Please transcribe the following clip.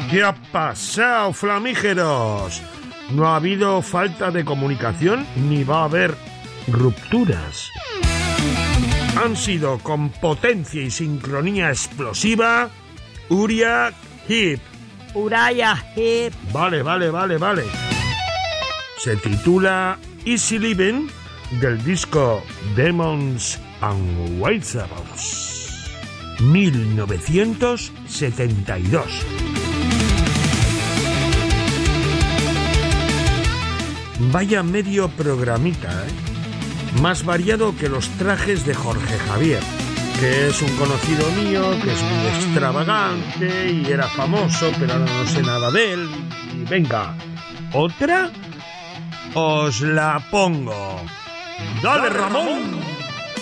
¿Qué ha pasado, flamígeros? No ha habido falta de comunicación ni va a haber rupturas. Han sido con potencia y sincronía explosiva Uriah Heep. Uriah Heep. Vale. Se titula Easy Living del disco Demons and Wasables 1972. Vaya medio programita, ¿eh? Más variado que los trajes de Jorge Javier, que es un conocido mío, que es muy extravagante y era famoso, pero ahora no sé nada de él. Y venga, ¿otra? Os la pongo. ¡Dale, Ramón!